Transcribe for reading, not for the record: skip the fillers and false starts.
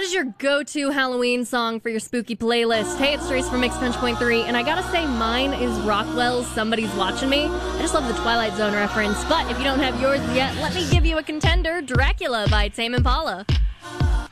is your go-to Halloween song for your spooky playlist? Hey, it's Trace from Mix.3, and I gotta say mine is Rockwell's Somebody's Watching Me. I just love the Twilight Zone reference, but if you don't have yours yet, let me give you a contender, Dracula by Tame Impala.